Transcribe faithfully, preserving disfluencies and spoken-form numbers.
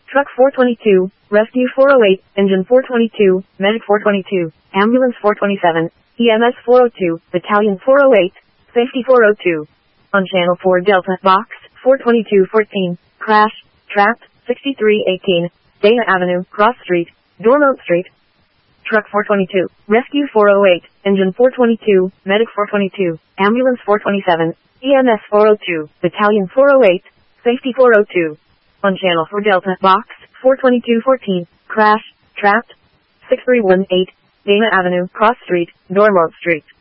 Truck four twenty-two, Rescue four oh eight, Engine four twenty-two, Medic four twenty-two, Ambulance four twenty-seven, E M S four oh two, Battalion four oh eight, Safety four oh two. On Channel four Delta, Box four twenty-two fourteen, Crash, Trapped, sixty-three eighteen, Dana Avenue, Cross Street, Dormont Street. Truck four twenty-two, Rescue four oh eight, Engine four twenty-two, Medic four twenty-two, Ambulance four twenty-seven, E M S four oh two, Battalion four oh eight, Safety four oh two. On Channel four Delta, Box four twenty-two fourteen, Crash, Trapped, six three one eight, Dana Avenue, Cross Street, Dormont Street.